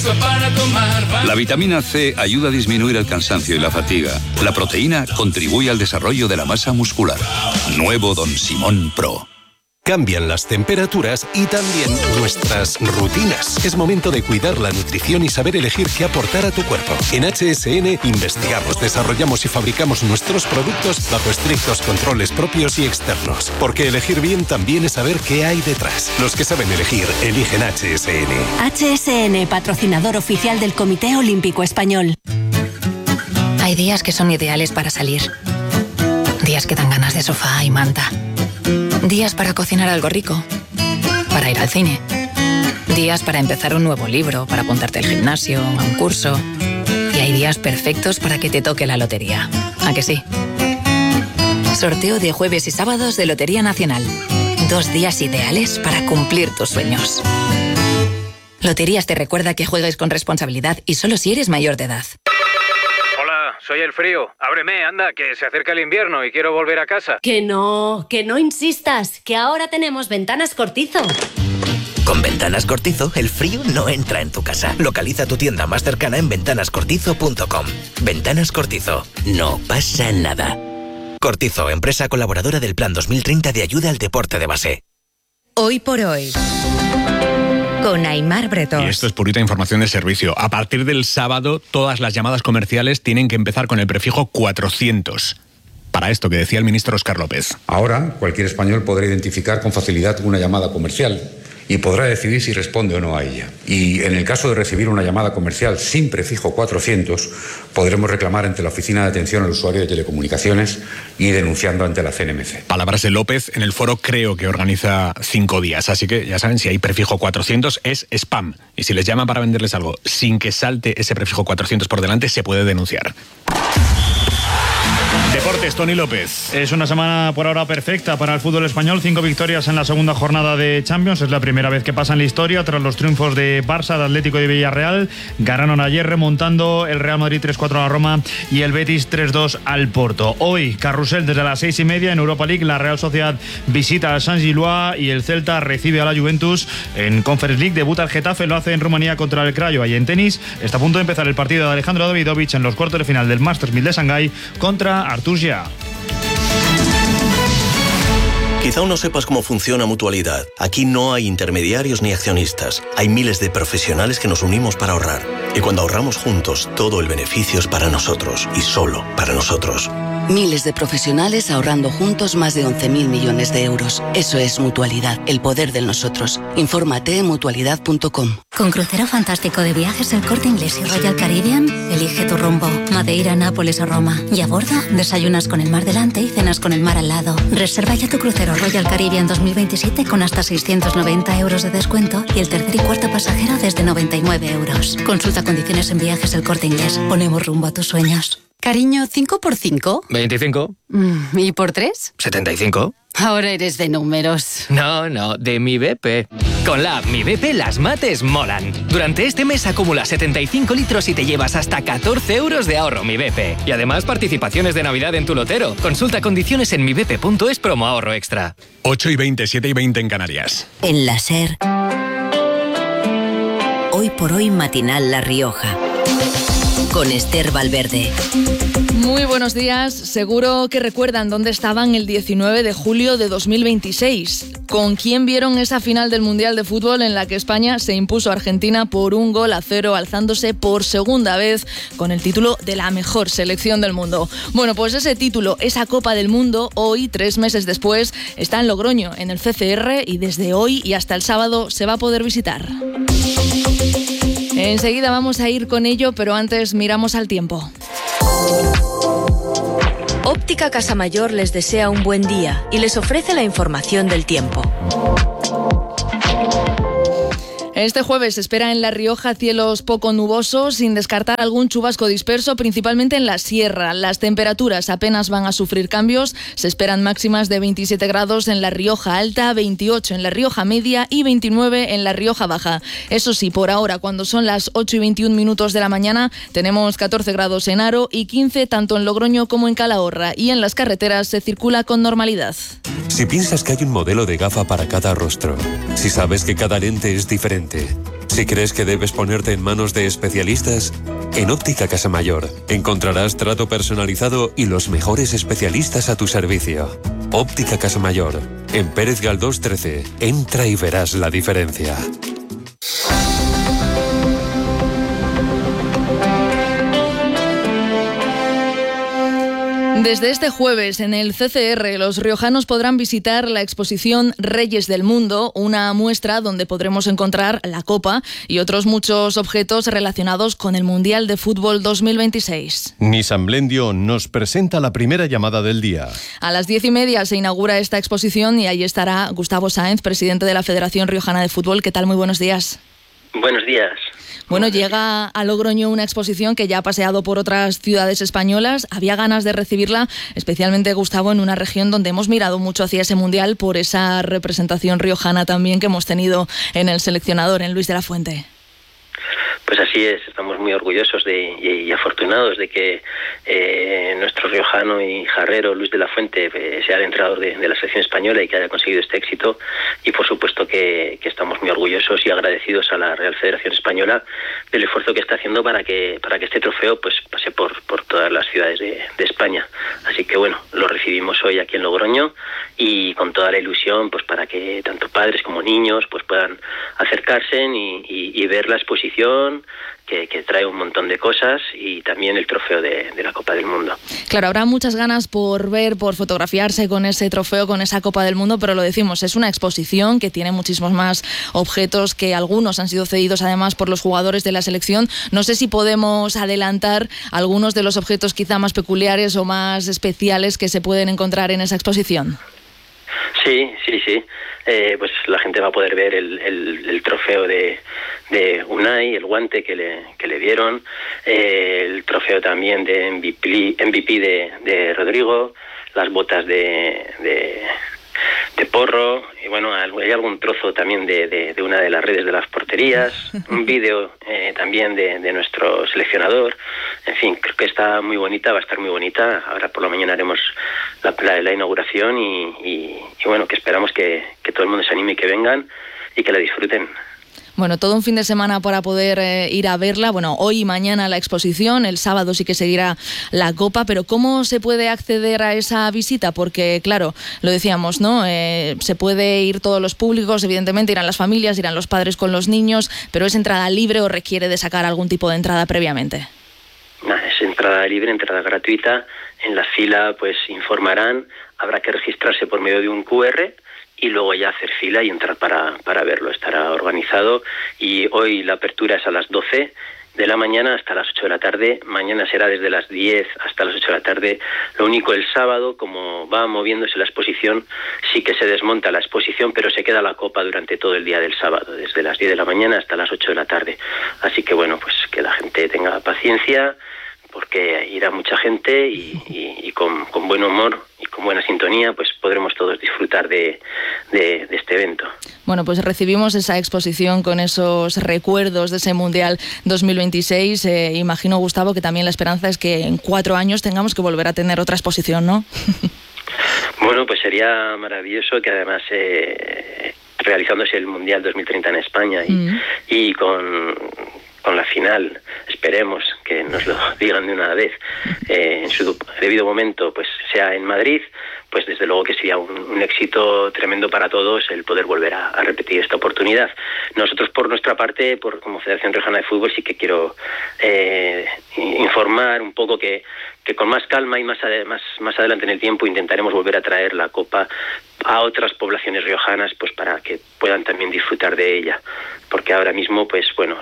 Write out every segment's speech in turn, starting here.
para tomar. La vitamina C ayuda a disminuir el cansancio y la fatiga. La proteína contribuye al desarrollo de la masa muscular. Nuevo Don Simón Pro. Cambian las temperaturas y también nuestras rutinas. Es momento de cuidar la nutrición y saber elegir qué aportar a tu cuerpo. En HSN investigamos, desarrollamos y fabricamos nuestros productos bajo estrictos controles propios y externos. Porque elegir bien también es saber qué hay detrás. Los que saben elegir, eligen HSN. HSN, patrocinador oficial del Comité Olímpico Español. Hay días que son ideales para salir. Días que dan ganas de sofá y manta. Días para cocinar algo rico, para ir al cine. Días para empezar un nuevo libro, para apuntarte al gimnasio, a un curso. Y hay días perfectos para que te toque la lotería. ¿A que sí? Sorteo de jueves y sábados de Lotería Nacional. 2 días ideales para cumplir tus sueños. Loterías te recuerda que juegues con responsabilidad y solo si eres mayor de edad. Soy el frío. Ábreme, anda, que se acerca el invierno y quiero volver a casa. Que no insistas, que ahora tenemos Ventanas Cortizo. Con Ventanas Cortizo, el frío no entra en tu casa. Localiza tu tienda más cercana en ventanascortizo.com. Ventanas Cortizo. No pasa nada. Cortizo, empresa colaboradora del Plan 2030 de ayuda al deporte de base. Hoy por hoy, con Aimar Bretós. Y esto es purita información de servicio. A partir del sábado, todas las llamadas comerciales tienen que empezar con el prefijo 400. Para esto que decía el ministro Óscar López. Ahora, cualquier español podrá identificar con facilidad una llamada comercial y podrá decidir si responde o no a ella. Y en el caso de recibir una llamada comercial sin prefijo 400, podremos reclamar ante la Oficina de Atención al Usuario de Telecomunicaciones y denunciando ante la CNMC. Palabras de López en el foro Creo, que organiza 5 días. Así que ya saben, si hay prefijo 400 es spam. Y si les llaman para venderles algo sin que salte ese prefijo 400 por delante, se puede denunciar. Deportes, Tony López. Es una semana por ahora perfecta para el fútbol español. 5 victorias en la segunda jornada de Champions. Es la primera vez que pasa en la historia tras los triunfos de Barça, de Atlético y de Villarreal. Ganaron ayer remontando el Real Madrid 3-4 a la Roma y el Betis 3-2 al Porto. Hoy, carrusel desde las 6:30 en Europa League. La Real Sociedad visita al San Gillois y el Celta recibe a la Juventus. En Conference League debuta el Getafe, lo hace en Rumanía contra el Craiova. Y en tenis está a punto de empezar el partido de Alejandro Davidovich en los cuartos de final del Masters 1000 de Shanghái contra Artur Gia. Quizá aún no sepas cómo funciona Mutualidad. Aquí no hay intermediarios ni accionistas. Hay miles de profesionales que nos unimos para ahorrar. Y cuando ahorramos juntos, todo el beneficio es para nosotros y solo para nosotros. Miles de profesionales ahorrando juntos más de 11.000 millones de euros. Eso es Mutualidad, el poder del nosotros. Infórmate en mutualidad.com. Con crucero fantástico de viajes El Corte Inglés y Royal Caribbean, elige tu rumbo. Madeira, Nápoles o Roma. Y a bordo, desayunas con el mar delante y cenas con el mar al lado. Reserva ya tu crucero Royal Caribbean 2027 con hasta 690 euros de descuento y el tercer y cuarto pasajero desde 99 euros. Consulta condiciones en Viajes El Corte Inglés. Ponemos rumbo a tus sueños. Cariño, ¿5 por 5? 25. ¿Y por 3? 75. Ahora eres de números. No, de Mi BP. Con la app Mi BP las mates molan. Durante este mes acumula 75 litros y te llevas hasta 14 euros de ahorro Mi BP. Y además participaciones de Navidad en tu lotero. Consulta condiciones en mibp.es promo ahorro extra. 8:20, 7:20 en Canarias. En la SER, Hoy por hoy matinal La Rioja. Con Esther Valverde. Muy buenos días. Seguro que recuerdan dónde estaban el 19 de julio de 2026. ¿Con quién vieron esa final del Mundial de Fútbol en la que España se impuso a Argentina por 1-0, alzándose por segunda vez con el título de la mejor selección del mundo? Bueno, pues ese título, esa Copa del Mundo, hoy, 3 meses después, está en Logroño, en el CCR, y desde hoy y hasta el sábado se va a poder visitar. Enseguida vamos a ir con ello, pero antes miramos al tiempo. Óptica Casa Mayor les desea un buen día y les ofrece la información del tiempo. Este jueves se espera en La Rioja cielos poco nubosos, sin descartar algún chubasco disperso, principalmente en la sierra. Las temperaturas apenas van a sufrir cambios. Se esperan máximas de 27 grados en La Rioja Alta, 28 en La Rioja Media y 29 en La Rioja Baja. Eso sí, por ahora, cuando son las 8:21 de la mañana, tenemos 14 grados en Haro y 15 tanto en Logroño como en Calahorra. Y en las carreteras se circula con normalidad. Si piensas que hay un modelo de gafa para cada rostro, si sabes que cada lente es diferente, Si crees que debes ponerte en manos de especialistas, en Óptica Casamayor encontrarás trato personalizado y los mejores especialistas a tu servicio. Óptica Casamayor, en Pérez Galdós 13. Entra y verás la diferencia. Desde este jueves en el CCR, los riojanos podrán visitar la exposición Reyes del Mundo, una muestra donde podremos encontrar la Copa y otros muchos objetos relacionados con el Mundial de Fútbol 2026. Nissan Blendio nos presenta la primera llamada del día. A las 10:30 se inaugura esta exposición y ahí estará Gustavo Sáenz, presidente de la Federación Riojana de Fútbol. ¿Qué tal? Muy buenos días. Buenos días. Bueno, llega a Logroño una exposición que ya ha paseado por otras ciudades españolas. Había ganas de recibirla, especialmente, Gustavo, en una región donde hemos mirado mucho hacia ese mundial por esa representación riojana también que hemos tenido en el seleccionador, en Luis de la Fuente. Pues así es, estamos muy orgullosos y afortunados de que nuestro riojano y jarrero Luis de la Fuente sea el entrenador de la selección española y que haya conseguido este éxito, y por supuesto que estamos muy orgullosos y agradecidos a la Real Federación Española del esfuerzo que está haciendo para que este trofeo pues pase por todas las ciudades de España. Así que bueno, lo recibimos hoy aquí en Logroño y con toda la ilusión pues para que tanto padres como niños pues puedan acercarse y ver la exposición que trae un montón de cosas y también el trofeo de la Copa del Mundo. Claro, habrá muchas ganas por ver, por fotografiarse con ese trofeo, con esa Copa del Mundo, pero lo decimos, es una exposición que tiene muchísimos más objetos, que algunos han sido cedidos además por los jugadores de la selección. No sé si podemos adelantar algunos de los objetos quizá más peculiares o más especiales que se pueden encontrar en esa exposición. Sí. Pues la gente va a poder ver el trofeo de Unai, el guante que le dieron, el trofeo también de MVP de Rodrigo, las botas de Porro, y bueno, hay algún trozo también de una de las redes de las porterías, un vídeo también de nuestro seleccionador. En fin, creo que está muy bonita, va a estar muy bonita. Ahora por la mañana haremos la inauguración y bueno, que esperamos que todo el mundo se anime y que vengan y que la disfruten. Bueno, todo un fin de semana para poder ir a verla. Bueno, hoy y mañana la exposición, el sábado sí que seguirá la Copa, pero ¿cómo se puede acceder a esa visita? Porque, claro, lo decíamos, ¿no? Se puede ir todos los públicos, evidentemente irán las familias, irán los padres con los niños, pero ¿es entrada libre o requiere de sacar algún tipo de entrada previamente? Es entrada libre, entrada gratuita. En la fila pues informarán, habrá que registrarse por medio de un QR y luego ya hacer fila y entrar para verlo. Estará organizado y hoy la apertura es a las 12 de la mañana hasta las 8 de la tarde. Mañana será desde las 10 hasta las 8 de la tarde. Lo único, el sábado, como va moviéndose la exposición, sí que se desmonta la exposición, pero se queda la Copa durante todo el día del sábado, desde las 10 de la mañana hasta las 8 de la tarde. Así que bueno, pues que la gente tenga paciencia, porque irá mucha gente y con buen humor y con buena sintonía pues podremos todos disfrutar de este evento. Bueno, pues recibimos esa exposición con esos recuerdos de ese Mundial 2026. Imagino, Gustavo, que también la esperanza es que en 4 años tengamos que volver a tener otra exposición, ¿no? Bueno, pues sería maravilloso que además realizándose el Mundial 2030 en España y con la final, esperemos que nos lo digan de una vez en su debido momento, pues sea en Madrid, pues desde luego que sería un éxito tremendo para todos el poder volver a repetir esta oportunidad. Nosotros por nuestra parte, como Federación Riojana de Fútbol, sí que quiero informar un poco que con más calma y más adelante en el tiempo intentaremos volver a traer la Copa a otras poblaciones riojanas pues para que puedan también disfrutar de ella, porque ahora mismo pues bueno,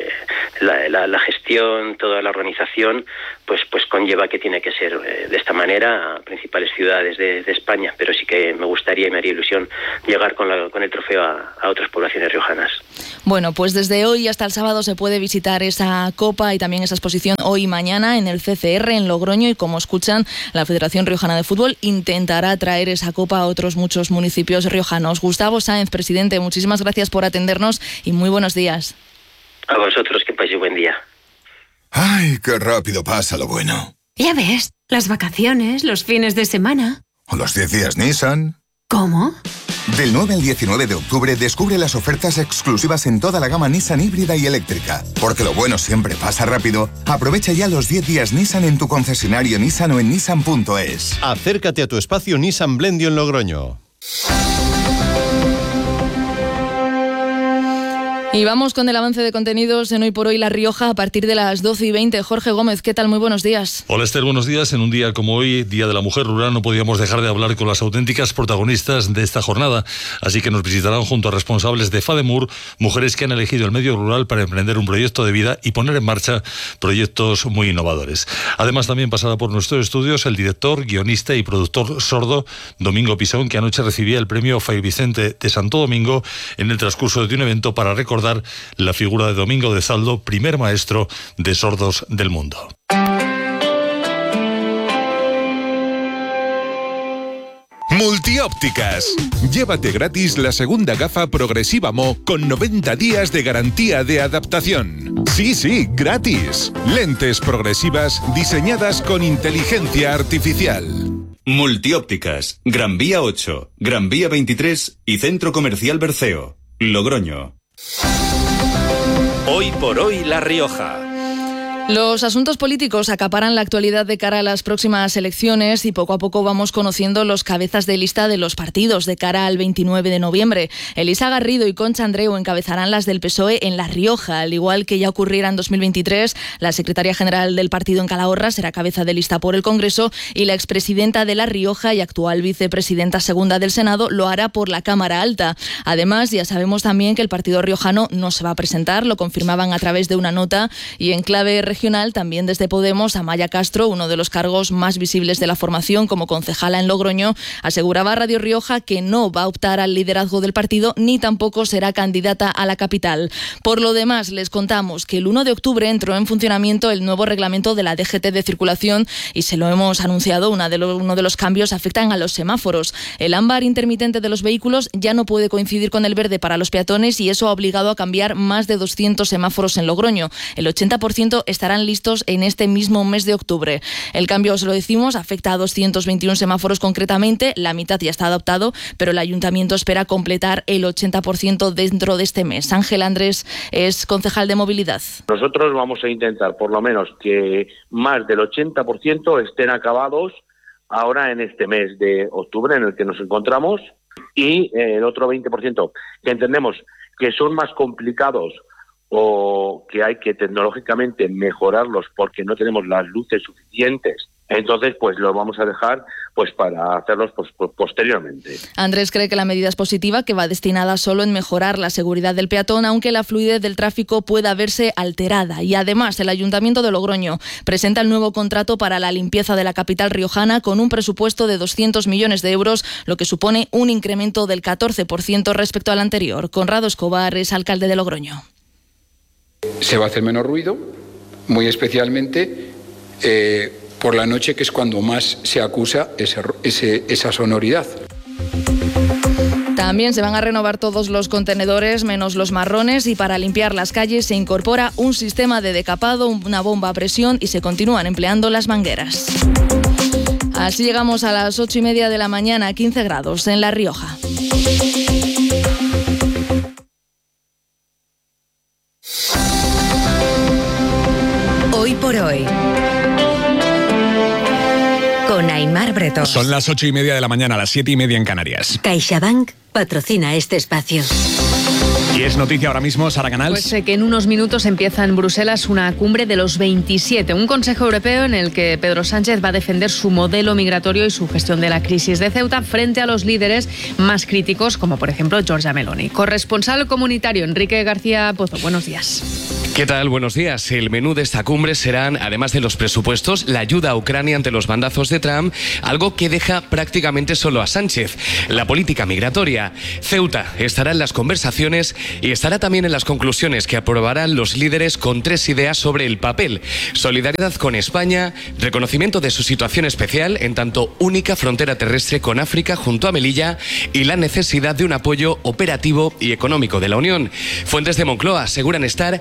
la gestión, toda la organización pues conlleva que tiene que ser de esta manera a principales ciudades de España, pero sí que me gustaría y me haría ilusión llegar con el trofeo a otras poblaciones riojanas. Bueno, pues desde hoy hasta el sábado se puede visitar esa Copa y también esa exposición hoy y mañana en el CCR en Logroño, y como escuchan, la Federación Riojana de Fútbol intentará traer esa Copa a otros muchos municipios riojanos. Gustavo Sáenz, presidente, muchísimas gracias por atendernos y muy buenos días. A vosotros, que paséis buen día. ¡Ay, qué rápido pasa lo bueno! Ya ves, las vacaciones, los fines de semana. O los 10 días Nissan. ¿Cómo? Del 9 al 19 de octubre descubre las ofertas exclusivas en toda la gama Nissan híbrida y eléctrica. Porque lo bueno siempre pasa rápido. Aprovecha ya los 10 días Nissan en tu concesionario Nissan o en nissan.es. Acércate a tu espacio Nissan Blendio en Logroño. Y vamos con el avance de contenidos en Hoy por Hoy La Rioja a partir de las 12:20. Jorge Gómez, ¿qué tal? Muy buenos días. Hola Esther, buenos días. En un día como hoy, Día de la Mujer Rural, no podíamos dejar de hablar con las auténticas protagonistas de esta jornada. Así que nos visitarán junto a responsables de FADEMUR, mujeres que han elegido el medio rural para emprender un proyecto de vida y poner en marcha proyectos muy innovadores. Además, también pasará por nuestros estudios el director, guionista y productor sordo Domingo Pisón, que anoche recibía el premio Fray Vicente de Santo Domingo en el transcurso de un evento para recordar la figura de Domingo de Zaldo, primer maestro de sordos del mundo. Multiópticas. Llévate gratis la segunda gafa progresiva Mo con 90 días de garantía de adaptación. Sí, gratis. Lentes progresivas diseñadas con inteligencia artificial. Multiópticas. Gran Vía 8, Gran Vía 23 y Centro Comercial Berceo, Logroño. Hoy por Hoy La Rioja. Los asuntos políticos acaparan la actualidad de cara a las próximas elecciones y poco a poco vamos conociendo los cabezas de lista de los partidos de cara al 29 de noviembre. Elisa Garrido y Concha Andreu encabezarán las del PSOE en La Rioja. Al igual que ya ocurriera en 2023, la secretaria general del partido en Calahorra será cabeza de lista por el Congreso y la expresidenta de La Rioja y actual vicepresidenta segunda del Senado lo hará por la Cámara Alta. Además, ya sabemos también que el partido riojano no se va a presentar, lo confirmaban a través de una nota, y en clave regional también desde Podemos, Amaya Castro, uno de los cargos más visibles de la formación como concejala en Logroño, aseguraba a Radio Rioja que no va a optar al liderazgo del partido ni tampoco será candidata a la capital. Por lo demás, les contamos que el 1 de octubre entró en funcionamiento el nuevo reglamento de la DGT de circulación y se lo hemos anunciado, uno de los cambios afectan a los semáforos. El ámbar intermitente de los vehículos ya no puede coincidir con el verde para los peatones y eso ha obligado a cambiar más de 200 semáforos en Logroño. El 80% estarán listos en este mismo mes de octubre. El cambio, os lo decimos, afecta a 221 semáforos concretamente, la mitad ya está adoptado, pero el ayuntamiento espera completar el 80% dentro de este mes. Ángel Andrés es concejal de movilidad. Nosotros vamos a intentar por lo menos que más del 80% estén acabados ahora en este mes de octubre en el que nos encontramos, y el otro 20% que entendemos que son más complicados o que hay que tecnológicamente mejorarlos porque no tenemos las luces suficientes. Entonces, pues lo vamos a dejar pues para hacerlos posteriormente. Andrés cree que la medida es positiva, que va destinada solo en mejorar la seguridad del peatón, aunque la fluidez del tráfico pueda verse alterada. Y además, el Ayuntamiento de Logroño presenta el nuevo contrato para la limpieza de la capital riojana con un presupuesto de 200 millones de euros, lo que supone un incremento del 14% respecto al anterior. Conrado Escobar es alcalde de Logroño. Se va a hacer menos ruido, muy especialmente por la noche, que es cuando más se acusa esa sonoridad. También se van a renovar todos los contenedores, menos los marrones, y para limpiar las calles se incorpora un sistema de decapado, una bomba a presión, y se continúan empleando las mangueras. Así llegamos a las 8:30 de la mañana, 15 grados en La Rioja. Hoy por Hoy, con Aimar Bretón. Son las 8:30 de la mañana, las 7:30 en Canarias. CaixaBank patrocina este espacio. Y es noticia ahora mismo, Sara Canals. Pues que en unos minutos empieza en Bruselas una cumbre de los 27, un Consejo Europeo en el que Pedro Sánchez va a defender su modelo migratorio y su gestión de la crisis de Ceuta frente a los líderes más críticos, como por ejemplo Giorgia Meloni. Corresponsal comunitario Enrique García Pozo, buenos días. ¿Qué tal? Buenos días. El menú de esta cumbre serán, además de los presupuestos, la ayuda a Ucrania ante los bandazos de Trump, algo que deja prácticamente solo a Sánchez, la política migratoria. Ceuta estará en las conversaciones y estará también en las conclusiones que aprobarán los líderes con 3 ideas sobre el papel: solidaridad con España, reconocimiento de su situación especial en tanto única frontera terrestre con África junto a Melilla y la necesidad de un apoyo operativo y económico de la Unión. Fuentes de Moncloa aseguran estar satisfechos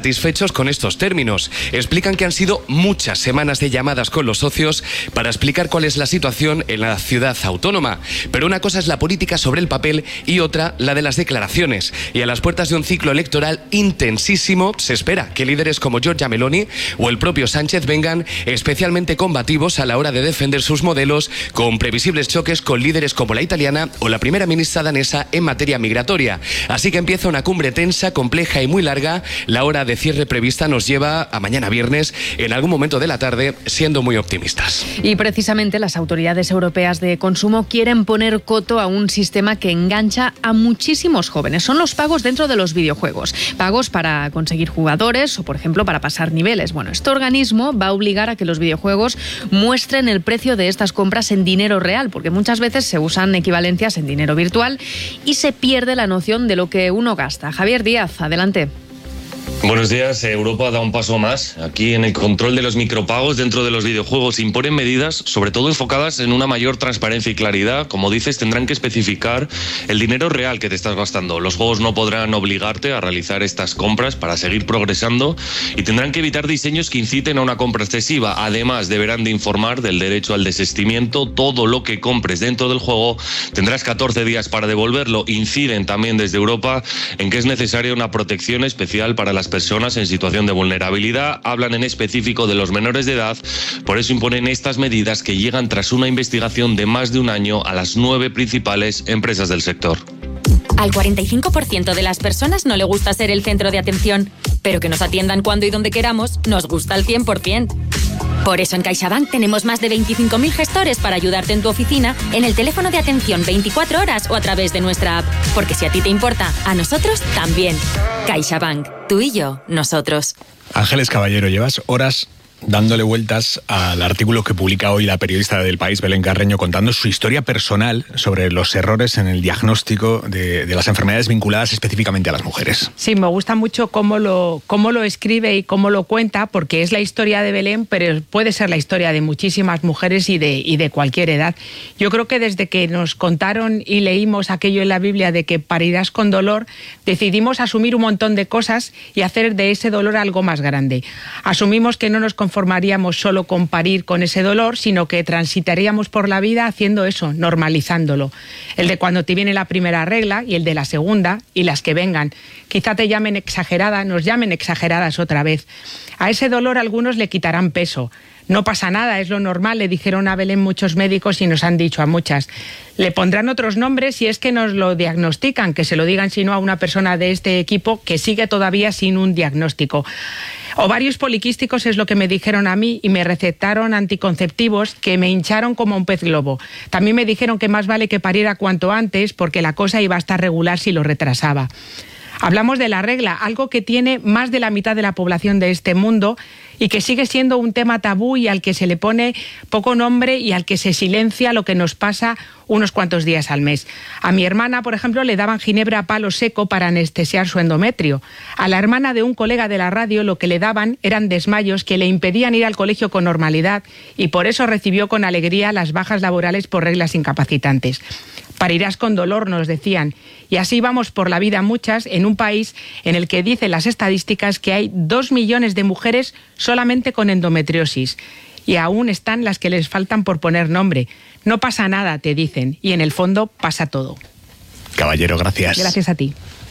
satisfechos con estos términos. Explican que han sido muchas semanas de llamadas con los socios para explicar cuál es la situación en la ciudad autónoma. Pero una cosa es la política sobre el papel y otra la de las declaraciones. Y a las puertas de un ciclo electoral intensísimo, se espera que líderes como Giorgia Meloni o el propio Sánchez vengan especialmente combativos a la hora de defender sus modelos, con previsibles choques con líderes como la italiana o la primera ministra danesa en materia migratoria. Así que empieza una cumbre tensa, compleja y muy larga. La hora de cierre prevista nos lleva a mañana viernes, en algún momento de la tarde, siendo muy optimistas. Y precisamente las autoridades europeas de consumo quieren poner coto a un sistema que engancha a muchísimos jóvenes. Son los pagos dentro de los videojuegos. Pagos para conseguir jugadores o, por ejemplo, para pasar niveles. Bueno, este organismo va a obligar a que los videojuegos muestren el precio de estas compras en dinero real, porque muchas veces se usan equivalencias en dinero virtual y se pierde la noción de lo que uno gasta. Javier Díaz, adelante. Buenos días. Europa da un paso más. Aquí en el control de los micropagos dentro de los videojuegos imponen medidas, sobre todo enfocadas en una mayor transparencia y claridad. Como dices, tendrán que especificar el dinero real que te estás gastando. Los juegos no podrán obligarte a realizar estas compras para seguir progresando y tendrán que evitar diseños que inciten a una compra excesiva. Además, deberán de informar del derecho al desistimiento. Todo lo que compres dentro del juego tendrás 14 días para devolverlo. Inciden también desde Europa en que es necesaria una protección especial para las personas en situación de vulnerabilidad. Hablan en específico de los menores de edad, por eso imponen estas medidas que llegan tras una investigación de más de un año a las 9 principales empresas del sector. Al 45% de las personas no le gusta ser el centro de atención, pero que nos atiendan cuando y donde queramos nos gusta al 100%. Por eso en CaixaBank tenemos más de 25.000 gestores para ayudarte en tu oficina, en el teléfono de atención 24 horas o a través de nuestra app. Porque si a ti te importa, a nosotros también. CaixaBank, tú y yo, nosotros. Ángeles Caballero, llevas horas dándole vueltas al artículo que publica hoy la periodista del País, Belén Carreño, contando su historia personal sobre los errores en el diagnóstico de las enfermedades vinculadas específicamente a las mujeres. Sí, me gusta mucho cómo lo escribe y cómo lo cuenta, porque es la historia de Belén, pero puede ser la historia de muchísimas mujeres y de cualquier edad. Yo creo que desde que nos contaron y leímos aquello en la Biblia de que parirás con dolor, decidimos asumir un montón de cosas y hacer de ese dolor algo más grande. Asumimos que no nos conformaríamos solo con parir con ese dolor, sino que transitaríamos por la vida haciendo eso, normalizándolo. El de cuando te viene la primera regla y el de la segunda y las que vengan. Quizá te llamen exagerada, nos llamen exageradas otra vez. A ese dolor algunos le quitarán peso. No pasa nada, es lo normal, le dijeron a Belén muchos médicos y nos han dicho a muchas. Le pondrán otros nombres si es que nos lo diagnostican, que se lo digan si no a una persona de este equipo que sigue todavía sin un diagnóstico. Ovarios poliquísticos es lo que me dijeron a mí y me recetaron anticonceptivos que me hincharon como un pez globo. También me dijeron que más vale que pariera cuanto antes porque la cosa iba a estar regular si lo retrasaba. Hablamos de la regla, algo que tiene más de la mitad de la población de este mundo y que sigue siendo un tema tabú y al que se le pone poco nombre y al que se silencia lo que nos pasa unos cuantos días al mes. A mi hermana, por ejemplo, le daban ginebra a palo seco para anestesiar su endometrio. A la hermana de un colega de la radio lo que le daban eran desmayos que le impedían ir al colegio con normalidad y por eso recibió con alegría las bajas laborales por reglas incapacitantes. Parirás con dolor, nos decían. Y así vamos por la vida muchas en un país en el que dicen las estadísticas que hay 2 millones de mujeres solamente con endometriosis. Y aún están las que les faltan por poner nombre. No pasa nada, te dicen, y en el fondo pasa todo. Caballero, gracias. Gracias a ti.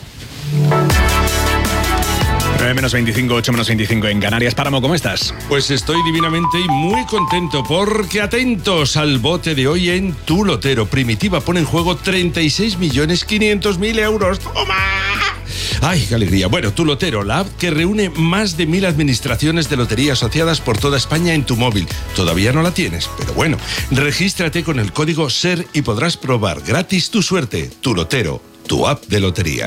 9-25, 8-25 en Canarias. Páramo, ¿cómo estás? Pues estoy divinamente y muy contento porque atentos al bote de hoy en Tu Lotero. Primitiva pone en juego 36.500.000 euros. ¡Toma! ¡Ay, qué alegría! Bueno, Tu Lotero, la app que reúne más de 1.000 administraciones de lotería asociadas por toda España en tu móvil. Todavía no la tienes, pero bueno, regístrate con el código SER y podrás probar gratis tu suerte. Tu Lotero, tu app de loterías.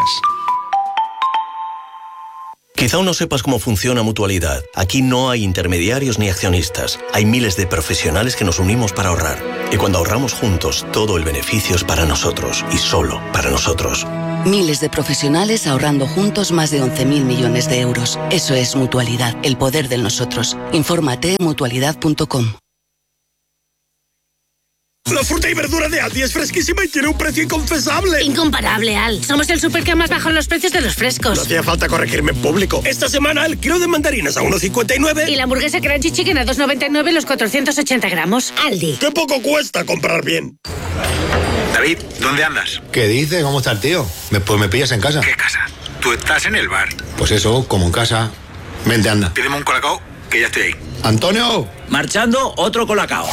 Quizá aún no sepas cómo funciona Mutualidad. Aquí no hay intermediarios ni accionistas. Hay miles de profesionales que nos unimos para ahorrar. Y cuando ahorramos juntos, todo el beneficio es para nosotros y solo para nosotros. Miles de profesionales ahorrando juntos más de 11.000 millones de euros. Eso es Mutualidad, el poder del nosotros. Infórmate en mutualidad.com. La fruta y verdura de Aldi es fresquísima y tiene un precio inconfesable. Incomparable, Al. Somos el súper que más bajado los precios de los frescos. No hacía falta corregirme en público. Esta semana el kilo de mandarinas a 1,59. Y la hamburguesa Crunchy Chicken a 2,99 los 480 gramos. Aldi. ¡Qué poco cuesta comprar bien! David, ¿dónde andas? ¿Qué dice? ¿Cómo está el tío? Pues me pillas en casa. ¿Qué casa? Tú estás en el bar. Pues eso, como en casa. Vente, anda. Pídeme un colacao, que ya estoy ahí. ¡Antonio! Marchando, otro colacao.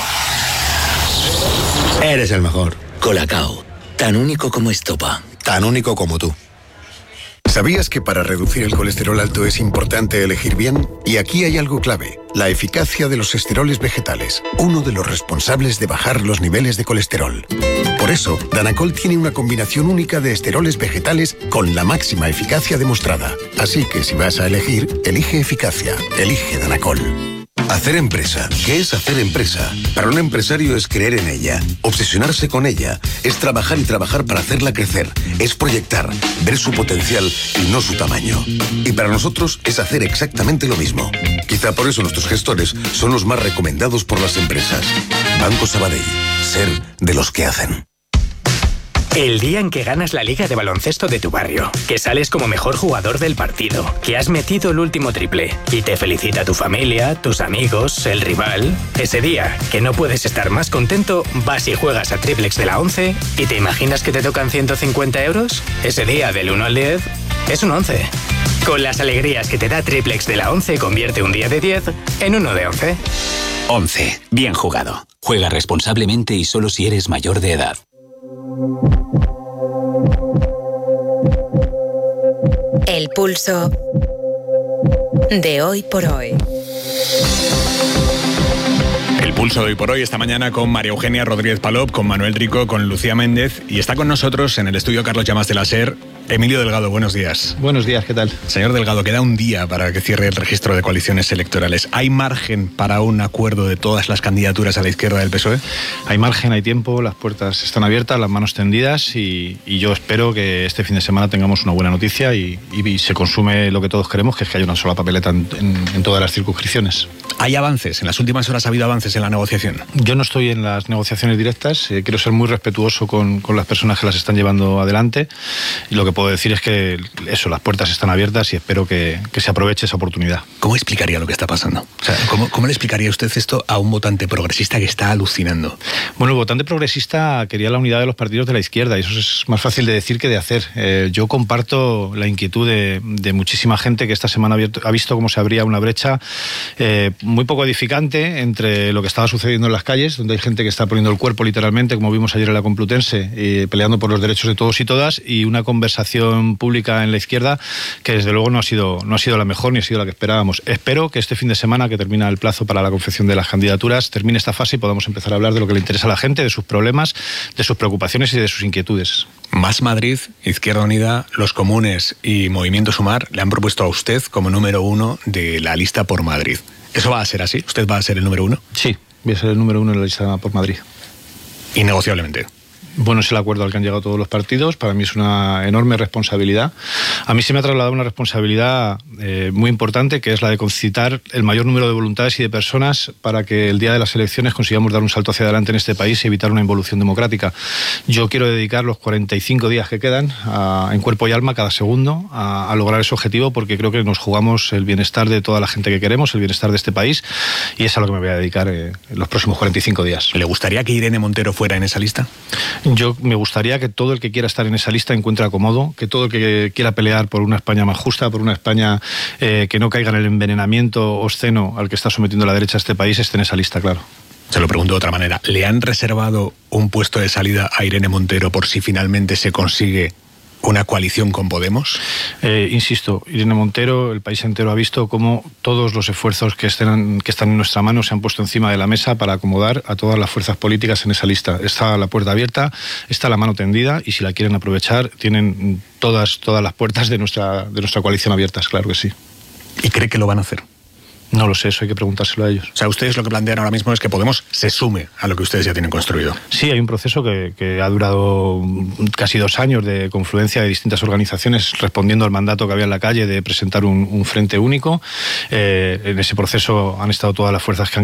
Eres el mejor. Colacao, tan único como estopa. Tan único como tú. ¿Sabías que para reducir el colesterol alto es importante elegir bien? Y aquí hay algo clave, la eficacia de los esteroles vegetales, uno de los responsables de bajar los niveles de colesterol. Por eso, Danacol tiene una combinación única de esteroles vegetales con la máxima eficacia demostrada. Así que si vas a elegir, elige eficacia, elige Danacol. Hacer empresa. ¿Qué es hacer empresa? Para un empresario es creer en ella, obsesionarse con ella, es trabajar y trabajar para hacerla crecer, es proyectar, ver su potencial y no su tamaño. Y para nosotros es hacer exactamente lo mismo. Quizá por eso nuestros gestores son los más recomendados por las empresas. Banco Sabadell. Ser de los que hacen. El día en que ganas la liga de baloncesto de tu barrio, que sales como mejor jugador del partido, que has metido el último triple y te felicita tu familia, tus amigos, el rival. Ese día, que no puedes estar más contento, vas y juegas a Triplex de la 11 y te imaginas que te tocan 150 euros. Ese día, del 1 al 10, es un 11. Con las alegrías que te da Triplex de la 11, convierte un día de 10 en uno de 11. 11. Bien jugado. Juega responsablemente y solo si eres mayor de edad. El pulso de hoy por hoy. El pulso de hoy por hoy, esta mañana con María Eugenia Rodríguez Palop, con Manuel Rico, con Lucía Méndez, y está con nosotros en el estudio Carlos Llamas de la SER, Emilio Delgado. Buenos días. Buenos días, ¿qué tal? Señor Delgado, queda un día para que cierre el registro de coaliciones electorales. ¿Hay margen para un acuerdo de todas las candidaturas a la izquierda del PSOE? Hay margen, hay tiempo, las puertas están abiertas, las manos tendidas y yo espero que este fin de semana tengamos una buena noticia y se consume lo que todos queremos, que es que haya una sola papeleta en todas las circunscripciones. ¿Hay avances? ¿En las últimas horas ha habido avances en la negociación? Yo no estoy en las negociaciones directas, quiero ser muy respetuoso con las personas que las están llevando adelante, y lo que puedo decir es que eso, las puertas están abiertas y espero que se aproveche esa oportunidad. ¿Cómo explicaría lo que está pasando? O sea, ¿cómo le explicaría usted esto a un votante progresista que está alucinando? Bueno, el votante progresista quería la unidad de los partidos de la izquierda y eso es más fácil de decir que de hacer. Yo comparto la inquietud de muchísima gente que esta semana ha visto cómo se abría una brecha muy poco edificante entre lo que estaba sucediendo en las calles, donde hay gente que está poniendo el cuerpo literalmente, como vimos ayer en la Complutense, peleando por los derechos de todos y todas, y una conversación pública en la izquierda que desde luego no ha sido la mejor ni ha sido la que esperábamos. Espero que este fin de semana, que termina el plazo para la confección de las candidaturas, termine esta fase y podamos empezar a hablar de lo que le interesa a la gente, de sus problemas, de sus preocupaciones y de sus inquietudes. Más Madrid, Izquierda Unida, Los Comunes y Movimiento Sumar le han propuesto a usted como número 1 de la lista por Madrid. ¿Eso va a ser así? ¿Usted va a ser el número 1? Sí, voy a ser el número 1 en la lista por Madrid. Innegociablemente. Bueno, es el acuerdo al que han llegado todos los partidos. Para mí es una enorme responsabilidad. A mí se me ha trasladado una responsabilidad muy importante, que es la de concitar el mayor número de voluntades y de personas para que el día de las elecciones consigamos dar un salto hacia adelante en este país y evitar una involución democrática. Yo quiero dedicar los 45 días que quedan en cuerpo y alma, cada segundo, a lograr ese objetivo, porque creo que nos jugamos el bienestar de toda la gente que queremos, el bienestar de este país, y es a lo que me voy a dedicar en los próximos 45 días. ¿Le gustaría que Irene Montero fuera en esa lista? Yo me gustaría que todo el que quiera estar en esa lista encuentre acomodo, que todo el que quiera pelear por una España más justa, por una España que no caiga en el envenenamiento obsceno al que está sometiendo la derecha a este país, esté en esa lista, claro. Se lo pregunto de otra manera. ¿Le han reservado un puesto de salida a Irene Montero por si finalmente se consigue una coalición con Podemos? Insisto, Irene Montero, el país entero ha visto cómo todos los esfuerzos que están en nuestra mano se han puesto encima de la mesa para acomodar a todas las fuerzas políticas en esa lista. Está la puerta abierta, está la mano tendida, y si la quieren aprovechar, tienen todas las puertas de nuestra coalición abiertas, claro que sí. ¿Y cree que lo van a hacer? No lo sé, eso hay que preguntárselo a ellos. O sea, ustedes lo que plantean ahora mismo es que Podemos se sume a lo que ustedes ya tienen construido. Sí, hay un proceso que ha durado casi 2 años de confluencia de distintas organizaciones respondiendo al mandato que había en la calle de presentar un frente único. En ese proceso han estado todas las fuerzas que han